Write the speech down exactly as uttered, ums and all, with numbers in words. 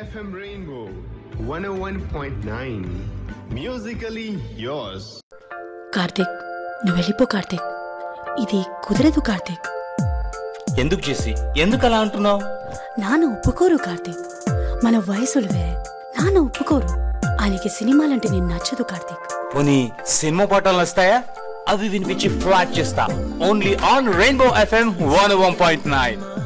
F M Rainbow one oh one point nine. Musically yours. Karthik, నువ్వు వెళ్ళిపో కార్తీక్. ఇది కుదరదు కార్తీక్. ఎందుకు చేసి ఎందుకు అలా అంటున్నావు? నాన్న ఒప్పుకోరు కార్తీక్. మన వయసులు వేరే. నాన్న ఒప్పుకోరు. ఆయనకి సినిమాలంటే నేను నచ్చదు కార్తీక్. పోనీ సినిమా పాటలు వస్తాయా? అవి వినిపించి ఫ్లాట్ చేస్తా. Only on rainbow FM one one point nine.